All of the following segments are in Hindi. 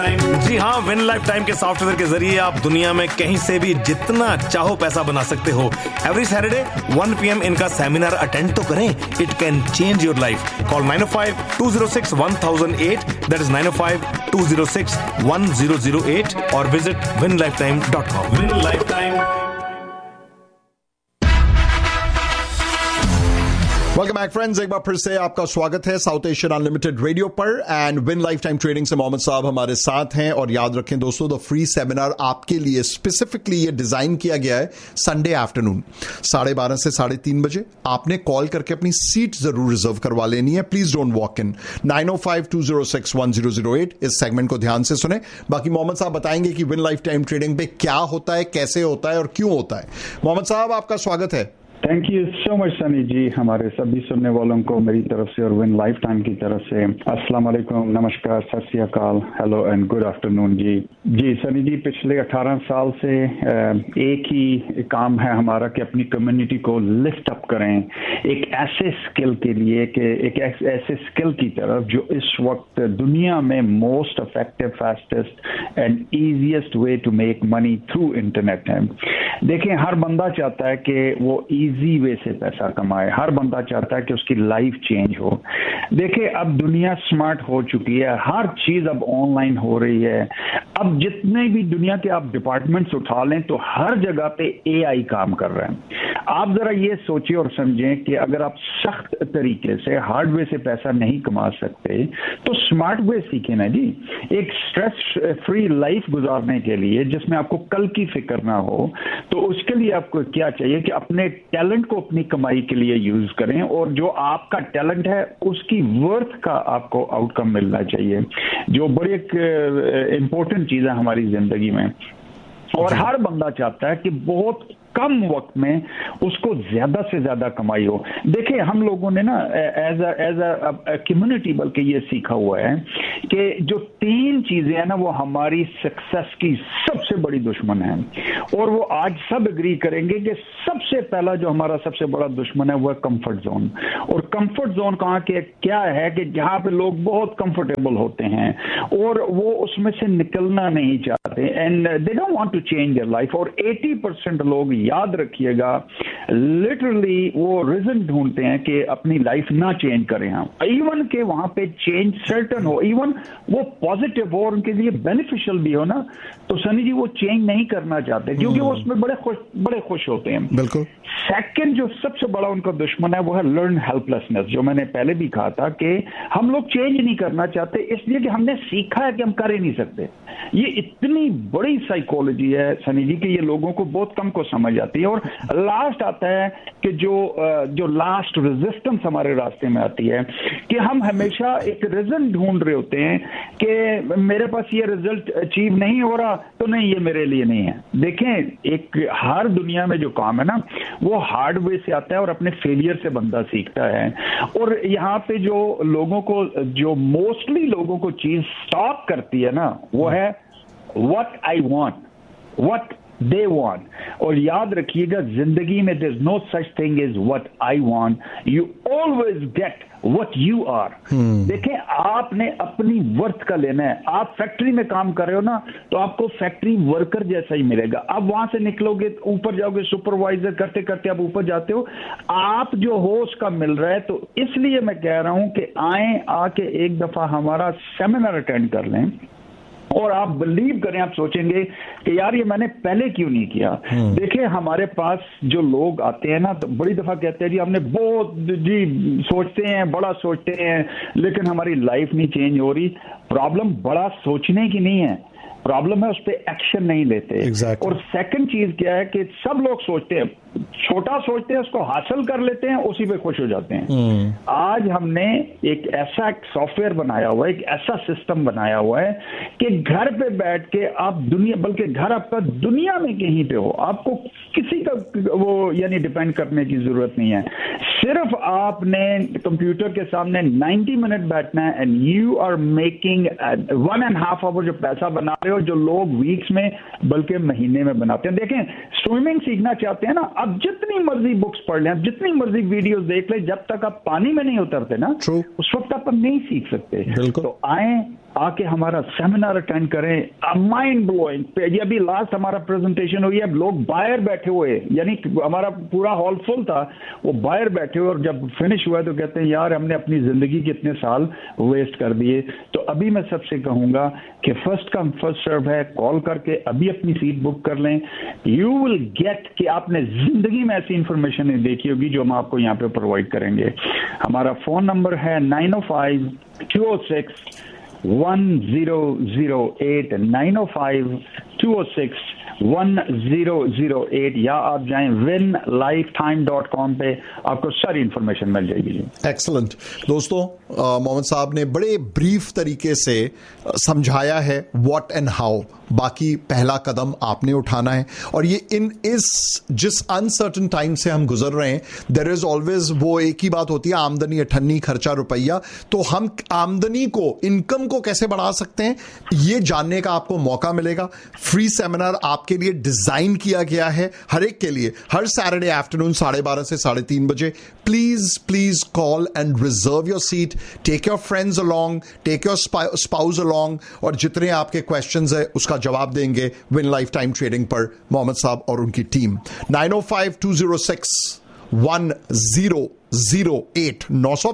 जी हाँ, विन लाइफ टाइम के सॉफ्टवेयर के जरिए आप दुनिया में कहीं से भी जितना चाहो पैसा बना सकते हो। एवरी सैटरडे 1 PM इनका सेमिनार अटेंड तो करें। It can change your life. Call 905-206-1008, that is 905-206-1008 और visit winlifetime.com। Win life time. Welcome back friends, एक बार फिर से आपका स्वागत है साउथ एशियन अनलिमिटेड रेडियो पर and win life time trading से मोहम्मद साहब हमारे साथ हैं। और याद रखें दोस्तों, द फ्री सेमिनार आपके लिए स्पेसिफिकली ये डिजाइन किया गया है संडे आफ्टरनून 12:30 से 3:30 बजे। आपने कॉल करके अपनी सीट जरूर रिजर्व करवा लेनी है। Please don't walk in. 905-206-1008 इस सेगमेंट को ध्यान से सुने। बाकी मोहम्मद साहब बताएंगे कि विन लाइफ टाइम ट्रेडिंग पे क्या होता है, कैसे होता है और क्यों होता है। मोहम्मद साहब, आपका स्वागत है। Thank you so much Sunny जी, हमारे सभी सुनने वालों को मेरी तरफ से और विन लाइफ टाइम की तरफ से अस्सलाम वालेकुम, नमस्कार, सत श्री अकाल, हेलो एंड गुड आफ्टरनून जी। सनी जी, पिछले 18 साल से एक ही काम है हमारा कि अपनी कम्युनिटी को लिफ्ट अप करें एक ऐसे स्किल के लिए कि एक ऐसे स्किल की तरफ जो इस वक्त दुनिया में most effective, fastest and easiest way to make money through internet है। देखें, हर बंदा चाहता है कि वो इजी वे से पैसा कमाए। हर बंदा चाहता है कि उसकी लाइफ चेंज हो। देखिए, अब दुनिया स्मार्ट हो चुकी है, हर चीज अब ऑनलाइन हो रही है। अब जितने भी दुनिया के आप डिपार्टमेंट्स उठा लें तो हर जगह पे एआई काम कर रहे हैं। आप जरा ये सोचिए और समझें कि अगर आप सख्त तरीके से हार्ड वे से पैसा नहीं कमा सकते तो स्मार्ट वे सीखें ना जी। एक स्ट्रेस फ्री लाइफ गुजारने के लिए जिसमें आपको कल की फिक्र ना हो, तो उसके लिए आपको क्या चाहिए कि अपने टैलेंट को अपनी कमाई के लिए यूज करें और जो आपका टैलेंट है उसकी वर्थ का आपको आउटकम मिलना चाहिए, जो बड़ी एक इंपॉर्टेंट चीज है हमारी जिंदगी में। और हर बंदा चाहता है कि बहुत कम वक्त में उसको ज्यादा से ज्यादा कमाई हो। देखिए, हम लोगों ने ना एज अ कम्युनिटी बल्कि ये सीखा हुआ है कि जो 3 चीजें हैं ना वो हमारी सक्सेस की सबसे बड़ी दुश्मन है। और वो आज सब एग्री करेंगे कि सबसे पहला जो हमारा सबसे बड़ा दुश्मन है वो है कंफर्ट जोन। और कंफर्ट जोन कहाँ के क्या है कि जहां पे लोग बहुत कंफर्टेबल होते हैं और वो उसमें से निकलना नहीं चाहते and they don't want to change their life. और 80% लोग, याद रखिएगा, लिटरली वो रीजन ढूंढते हैं कि अपनी लाइफ ना चेंज करें हम, इवन के वहां पे चेंज सर्टन हो, इवन वो पॉजिटिव हो और उनके लिए बेनिफिशियल भी हो ना, तो सनी जी वो चेंज नहीं करना चाहते क्योंकि वो उसमें बड़े खुश होते हैं। बिल्कुल। सेकंड जो सबसे बड़ा उनका दुश्मन है वो है लर्न हेल्पलेसनेस, जो मैंने पहले भी कहा था कि हम लोग चेंज नहीं करना चाहते इसलिए कि हमने सीखा है कि हम कर ही नहीं सकते। ये इतनी बड़ी साइकोलॉजी है सनी जी कि ये लोगों को बहुत कम को समझ आती है। और लास्ट आता है कि जो लास्ट रेजिस्टेंस हमारे रास्ते में आती है कि हम हमेशा एक रीजन ढूंढ रहे होते हैं कि मेरे पास ये रिजल्ट अचीव नहीं हो रहा तो नहीं, ये मेरे लिए नहीं है। देखें, एक हर दुनिया में जो काम है ना वो हार्ड वे से आता है और अपने फेलियर से बंदा सीखता है। और यहाँ पे जो लोगों को, जो मोस्टली लोगों को चीज स्टॉप करती है ना वो है what I want, what they want। और याद रखिएगा, जिंदगी में there's no such thing as what I want, you always get what you are। देखें, आपने अपनी वर्थ का लेना है। आप फैक्ट्री में काम कर रहे हो ना तो आपको फैक्ट्री वर्कर जैसा ही मिलेगा। अब वहां से निकलोगे, ऊपर जाओगे, सुपरवाइजर करते करते आप ऊपर जाते हो, आप जो हो उसका मिल रहा है। तो इसलिए मैं कह रहा हूं कि आके एक दफा हमारा सेमिनार अटेंड कर लें और आप बिलीव करें, आप सोचेंगे कि यार ये मैंने पहले क्यों नहीं किया। देखिए, हमारे पास जो लोग आते हैं ना तो बड़ी दफा कहते हैं जी हमने बहुत जी सोचते हैं, बड़ा सोचते हैं, लेकिन हमारी लाइफ नहीं चेंज हो रही। प्रॉब्लम बड़ा सोचने की नहीं है, प्रॉब्लम है उस पर एक्शन नहीं लेते। exactly। और सेकंड चीज क्या है कि सब लोग सोचते हैं, छोटा सोचते हैं, उसको हासिल कर लेते हैं, उसी पे खुश हो जाते हैं। आज हमने एक ऐसा सॉफ्टवेयर बनाया हुआ है, एक ऐसा सिस्टम बनाया हुआ है कि घर पे बैठ के आप दुनिया, बल्कि घर आपका दुनिया में कहीं पे हो, आपको किसी का वो यानी डिपेंड करने की जरूरत नहीं है। सिर्फ आपने कंप्यूटर के सामने 90 मिनट बैठना है and you are making 1.5 our जो पैसा बना रहे हो, जो लोग वीक्स में बल्कि महीने में बनाते हैं। देखें, स्विमिंग सीखना चाहते हैं ना, आप जितनी मर्जी बुक्स पढ़ लें, आप जितनी मर्जी वीडियोस देख लें, जब तक आप पानी में नहीं उतरते ना, उस वक्त आप नहीं सीख सकते। तो आके हमारा सेमिनार अटेंड करें। Mind blowing. ये अभी लास्ट हमारा प्रेजेंटेशन हुई है, लोग बाहर बैठे हुए, यानी हमारा पूरा हॉल फुल था, वो बाहर बैठे हुए, और जब फिनिश हुआ तो कहते हैं यार हमने अपनी जिंदगी के इतने साल वेस्ट कर दिए। तो अभी मैं सबसे कहूंगा कि फर्स्ट कम फर्स्ट सर्व है, कॉल करके अभी अपनी सीट बुक कर लें। यू विल गेट कि आपने जिंदगी में ऐसी इंफॉर्मेशन नहीं देखी होगी जो हम आपको यहाँ पे प्रोवाइड करेंगे। हमारा फोन नंबर है 905-206-1008 905-206-1008, या आप जाएं winlifetime.com पे, आपको सारी इंफॉर्मेशन मिल जाएगी। एक्सीलेंट दोस्तों, मोहम्मद साहब ने बड़े ब्रीफ तरीके से समझाया है व्हाट एंड हाउ। बाकी पहला कदम आपने उठाना है, और ये जिस अनसर्टन टाइम से हम गुजर रहे हैं, देयर इज ऑलवेज वो एक ही बात होती है, आमदनी अठन्नी खर्चा रुपया। तो हम आमदनी को, इनकम को कैसे बढ़ा सकते हैं, ये जानने का आपको मौका मिलेगा। फ्री सेमिनार आपके लिए डिजाइन किया गया है, हर एक के लिए, हर सैटरडे आफ्टरनून 12:30 से 3:30 बजे। Please call and reserve your seat, take your friends along, take your spouse along, और जितने आपके क्वेश्चंस है उसका जवाब देंगे विन लाइफ टाइम ट्रेडिंग पर मोहम्मद साहब और उनकी टीम। 905-206-1008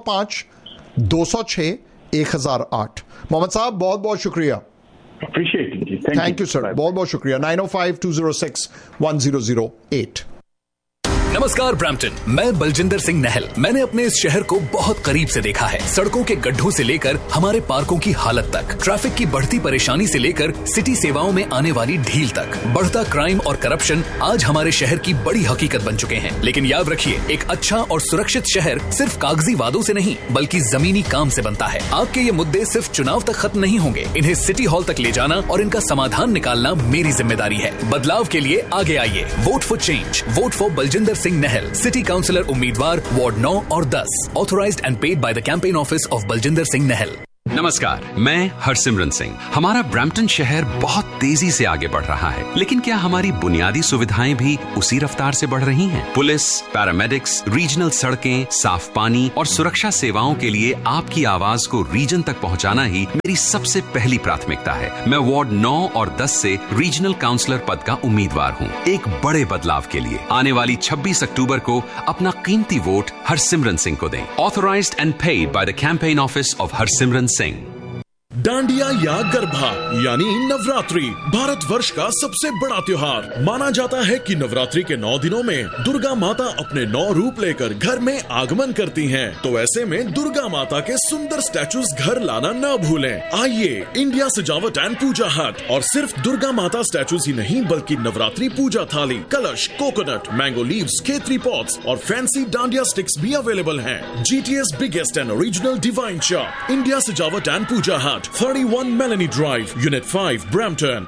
905-206-1008। मोहम्मद साहब बहुत बहुत शुक्रिया। थैंक यू सर, बहुत बहुत शुक्रिया। 905-206-1008। नमस्कार ब्रैम्पटन, मैं बलजिंदर सिंह नहल। मैंने अपने इस शहर को बहुत करीब से देखा है। सड़कों के गड्ढों से लेकर हमारे पार्कों की हालत तक, ट्रैफिक की बढ़ती परेशानी से लेकर सिटी सेवाओं में आने वाली ढील तक, बढ़ता क्राइम और करप्शन आज हमारे शहर की बड़ी हकीकत बन चुके हैं। लेकिन याद रखिए, एक अच्छा और सुरक्षित शहर सिर्फ कागजी वादों से नहीं बल्कि जमीनी काम से बनता है। आपके ये मुद्दे सिर्फ चुनाव तक खत्म नहीं होंगे, इन्हें सिटी हॉल तक ले जाना और इनका समाधान निकालना मेरी जिम्मेदारी है। बदलाव के लिए आगे आइए, vote for change, vote for Baljinder Singh नहल, city councillor उम्मीदवार वार्ड 9 और 10, authorised and paid by the campaign office of Baljinder Singh नहल। नमस्कार, मैं हरसिमरन सिंह। हमारा ब्रैम्पटन शहर बहुत तेजी से आगे बढ़ रहा है, लेकिन क्या हमारी बुनियादी सुविधाएं भी उसी रफ्तार से बढ़ रही हैं? पुलिस, पैरामेडिक्स, रीजनल सड़कें, साफ पानी और सुरक्षा सेवाओं के लिए आपकी आवाज को रीजन तक पहुंचाना ही मेरी सबसे पहली प्राथमिकता है। मैं वार्ड 9 और 10 से रीजनल काउंसलर पद का उम्मीदवार हूं, एक बड़े बदलाव के लिए। आने वाली 26 अक्टूबर को अपना कीमती वोट हरसिमरन सिंह को दें। Authorised and paid by the campaign office of Harsimran Singh. Dandiya या गरबा यानी नवरात्रि भारतवर्ष का सबसे बड़ा त्योहार माना जाता है कि नवरात्रि के 9 दिनों में दुर्गा माता अपने 9 रूप लेकर घर में आगमन करती हैं। तो ऐसे में दुर्गा माता के सुंदर स्टैचूज घर लाना न भूलें। आइए इंडिया सजावट एंड पूजा हट, और सिर्फ दुर्गा माता स्टैचूज ही नहीं बल्कि नवरात्रि पूजा थाली, कलश, coconut, mango leaves, Khetri pots और फैंसी डांडिया स्टिक्स भी अवेलेबल हैं। GT's biggest and original divine shop, India सजावट एंड पूजा हट, 31 Melanie Drive, Unit 5, Brampton,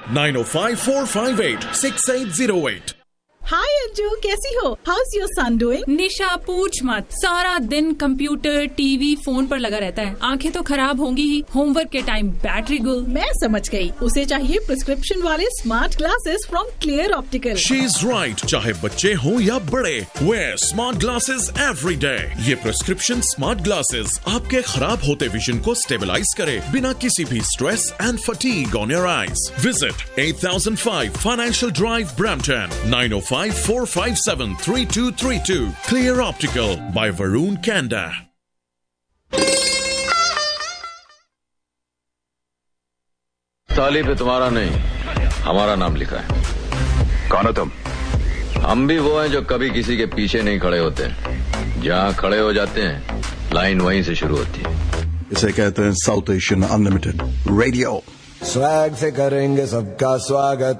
905-458-6808. हाय अंजू, कैसी हो? House your son doing? निशा पूछ मत, सारा दिन कंप्यूटर, टीवी, फोन पर लगा रहता है। आंखें तो खराब होंगी ही, होमवर्क के टाइम बैटरी गुल। मैं समझ गई, उसे चाहिए प्रिस्क्रिप्शन वाले smart glasses from clear optical. She is right, चाहे बच्चे हों या बड़े, where smart glasses every day. ये प्रिस्क्रिप्शन स्मार्ट ग्लासेस आपके खराब होते विजन को स्टेबलाइज करे बिना किसी भी stress and fatigue on your eyes. Visit 8005 Financial Drive, Brampton, 905-457-3232. Clear Optical by Varun Kanda. ताली पे तुम्हारा नहीं, हमारा नाम लिखा है। कौन हो तुम? हम भी वो हैं जो कभी किसी के पीछे नहीं खड़े होते, जहाँ खड़े हो जाते हैं लाइन वहीं से शुरू होती है। इसे कहते हैं south Asian unlimited radio. Swag से करेंगे सबका स्वागत।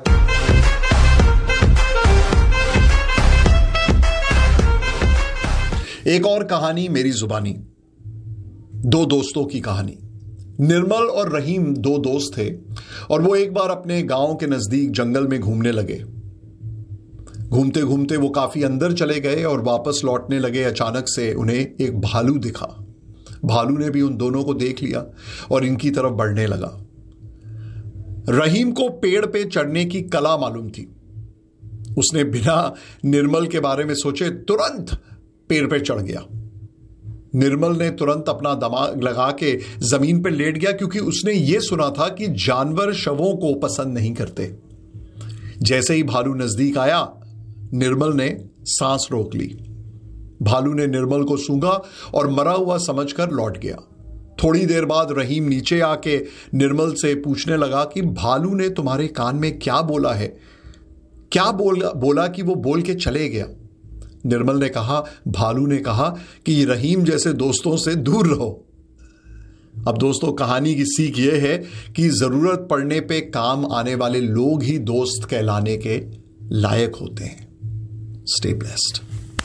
एक और कहानी मेरी जुबानी, दो दोस्तों की कहानी। निर्मल और रहीम 2 दोस्त थे और वो एक बार अपने गांव के नजदीक जंगल में घूमने लगे। घूमते घूमते वो काफी अंदर चले गए और वापस लौटने लगे। अचानक से उन्हें एक भालू दिखा। भालू ने भी उन दोनों को देख लिया और इनकी तरफ बढ़ने लगा। रहीम को पेड़ पे चढ़ने की कला मालूम थी। उसने बिना निर्मल के बारे में सोचे तुरंत पेड़ पे चढ़ गया। निर्मल ने तुरंत अपना दिमाग लगा के जमीन पर लेट गया, क्योंकि उसने ये सुना था कि जानवर शवों को पसंद नहीं करते। जैसे ही भालू नजदीक आया, निर्मल ने सांस रोक ली। भालू ने निर्मल को सूंघा और मरा हुआ समझकर लौट गया। थोड़ी देर बाद रहीम नीचे आके निर्मल से पूछने लगा कि भालू ने तुम्हारे कान में क्या बोला है? क्या बोला कि वो बोल के चले गया? निर्मल ने कहा, भालू ने कहा कि रहीम जैसे दोस्तों से दूर रहो। अब दोस्तों, कहानी की सीख यह है कि जरूरत पड़ने पे काम आने वाले लोग ही दोस्त कहलाने के लायक होते हैं। Stay blessed.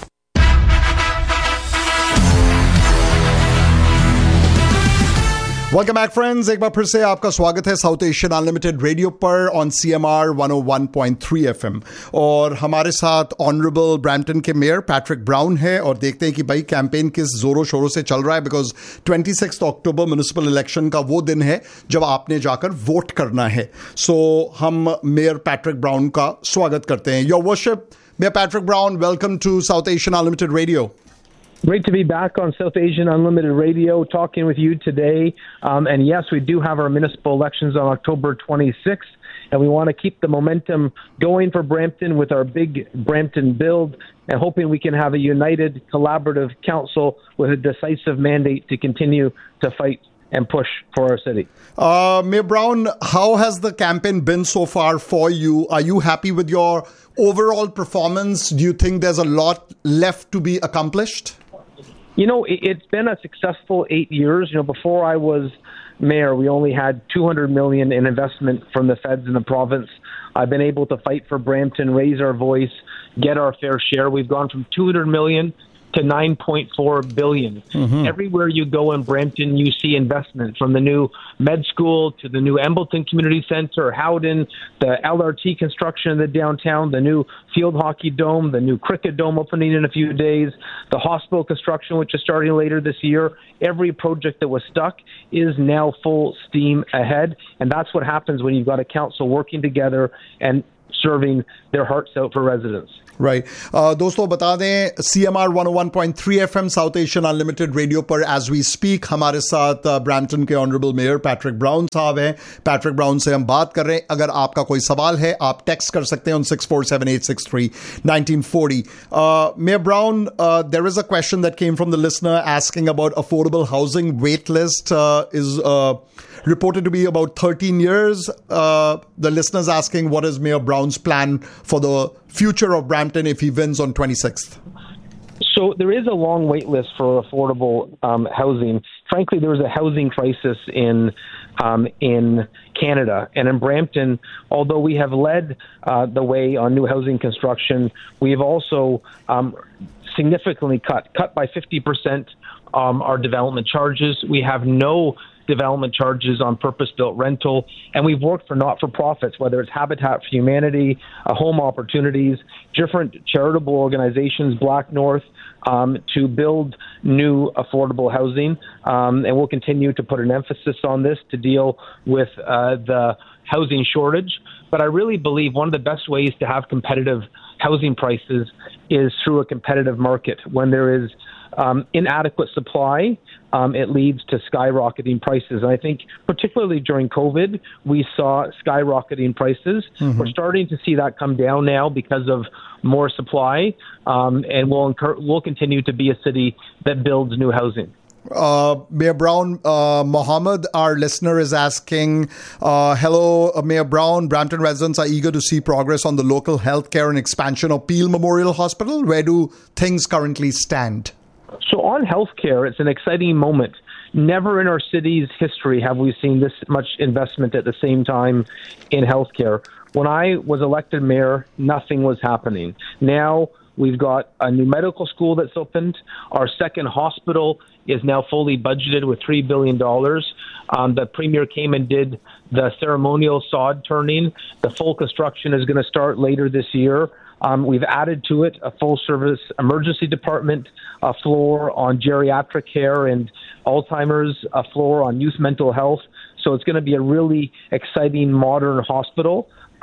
Welcome back friends, एक बार फिर से आपका स्वागत है साउथ एशियन अनलिमिटेड रेडियो पर ऑन CMR 101.3 FM। और हमारे साथ ऑनरेबल ब्रैम्पटन के मेयर पैट्रिक ब्राउन है, और देखते हैं कि भाई कैंपेन किस जोरों शोरों से चल रहा है, बिकॉज 26 अक्टूबर म्युनिसिपल इलेक्शन का वो दिन है जब आपने जाकर वोट करना है। सो हम मेयर पैट्रिक ब्राउन का स्वागत करते हैं। Your worship, Mayor Patrick Brown, welcome to South Asian Unlimited Radio. Great to be back on South Asian Unlimited Radio talking with you today. And yes, we do have our municipal elections on October 26th, and we want to keep the momentum going for Brampton with our big Brampton build, and hoping we can have a united, collaborative council with a decisive mandate to continue to fight and push for our city. Mayor Brown, how has the campaign been so far for you? Are you happy with your overall performance? Do you think there's a lot left to be accomplished? You know, it's been a successful 8 years. You know, before I was mayor, we only had $200 million in investment from the feds in the province. I've been able to fight for Brampton, raise our voice, get our fair share. We've gone from $200 million to $9.4 billion. Mm-hmm. Everywhere you go in Brampton, you see investment, from the new med school to the new Embleton Community Center, Howden, the LRT construction in the downtown, the new field hockey dome, the new cricket dome opening in a few days, the hospital construction, which is starting later this year. Every project that was stuck is now full steam ahead. And that's what happens when you've got a council working together and serving their hearts out for residents. Right. दोस्तों बता दें, CMR 101.3 FM south Asian unlimited radio पर एज वी स्पीक हमारे साथ ब्रैम्पटन के ऑनरेबल मेयर पैट्रिक ब्राउन साहब हैं। पैट्रिक ब्राउन से हम बात कर रहे हैं। अगर आपका कोई सवाल है, आप टेक्स्ट कर सकते हैं on 647-863-1940. Mayor Brown, there is a question that came from the listener asking about affordable housing. Wait list is reported to be about 13 years. The listener's asking, what is Mayor Brown's plan for the future of Brampton if he wins on 26th? So there is a long wait list for affordable housing. Frankly, there was a housing crisis in Canada. And in Brampton, although we have led the way on new housing construction, we have also significantly cut by 50% our development charges. We have no development charges on purpose-built rental, and we've worked for not-for-profits, whether it's Habitat for Humanity, Home Opportunities, different charitable organizations, Black North, to build new affordable housing, and we'll continue to put an emphasis on this to deal with the housing shortage. But I really believe one of the best ways to have competitive housing prices is through a competitive market. When there is inadequate supply, it leads to skyrocketing prices. And I think particularly during COVID, we saw skyrocketing prices. Mm-hmm. We're starting to see that come down now because of more supply, and we'll continue to be a city that builds new housing. Mayor Brown, Mohammed, our listener, is asking, hello, Mayor Brown, Brampton residents are eager to see progress on the local healthcare and expansion of Peel Memorial Hospital. Where do things currently stand? So on healthcare, it's an exciting moment. Never in our city's history have we seen this much investment at the same time in healthcare. When I was elected mayor, nothing was happening. Now we've got a new medical school that's opened. Our second hospital is now fully budgeted with $3 billion. The premier came and did the ceremonial sod turning. The full construction is going to start later this year. We've added to it a full-service emergency department, a floor on geriatric care and Alzheimer's, a floor on youth mental health. So it's going to be a really exciting modern hospital.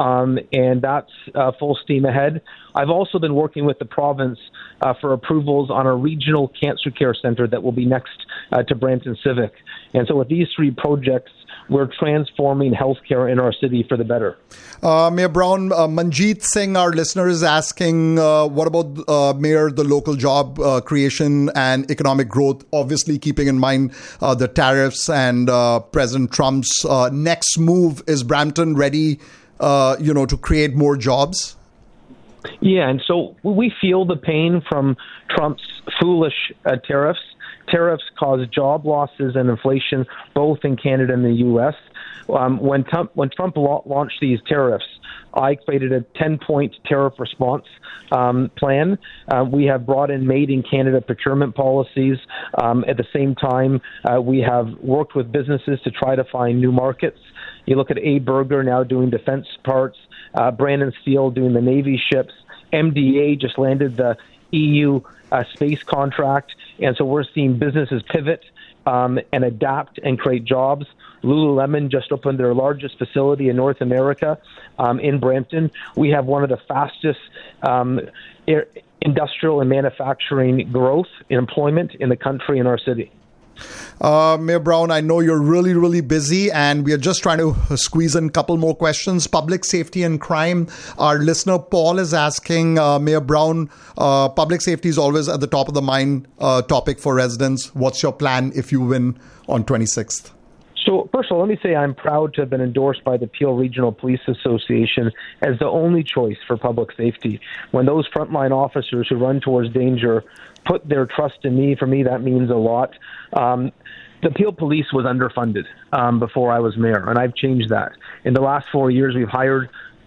and that's full steam ahead. I've also been working with the province for approvals on a regional cancer care center that will be next to Brampton Civic. And so with these three projects, we're transforming healthcare in our city for the better. Mayor Brown, Manjeet Singh, our listener, is asking, what about, Mayor, the local job creation and economic growth, obviously keeping in mind the tariffs and President Trump's next move? Is Brampton ready, to create more jobs? Yeah, and so we feel the pain from Trump's foolish tariffs. Tariffs cause job losses and inflation both in Canada and the U.S. When Trump launched these tariffs, I created a 10-point tariff response plan. We have brought in Made in Canada procurement policies. At the same time, we have worked with businesses to try to find new markets. You look at A. Burger now doing defense parts, Brandon Steele doing the Navy ships, MDA just landed the EU space contract, and so we're seeing businesses pivot and adapt and create jobs. Lululemon just opened their largest facility in North America in Brampton. We have one of the fastest industrial and manufacturing growth in employment in the country in our city. Mayor Brown, I know you're really, really busy, and we are just trying to squeeze in a couple more questions. Public safety and crime. Our listener Paul is asking, Mayor Brown, public safety is always at the top of the mind topic for residents. What's your plan if you win on 26th? So, first of all, let me say I'm proud to have been endorsed by the Peel Regional Police Association as the only choice for public safety. When those frontline officers who run towards danger put their trust in me, for me, that means a lot. The Peel Police was underfunded before I was mayor, and I've changed that. In the last 4 years, we've hired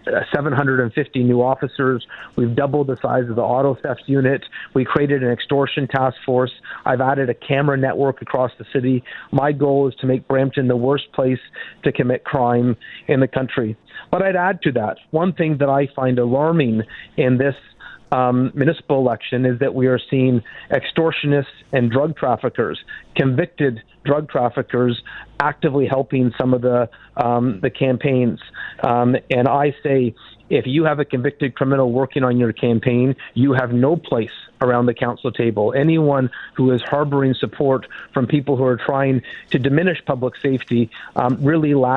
750 new officers. We've doubled the size of the auto theft unit. We created an extortion task force. I've added a camera network across the city. My goal is to make Brampton the worst place to commit crime in the country. But I'd add to that, one thing that I find alarming in this municipal election is that we are seeing extortionists and drug traffickers, convicted drug traffickers, actively helping some of the campaigns. And I say, if you have a convicted criminal working on your campaign, you have no place around the council table. Anyone who is harboring support from people who are trying to diminish public safety really lacks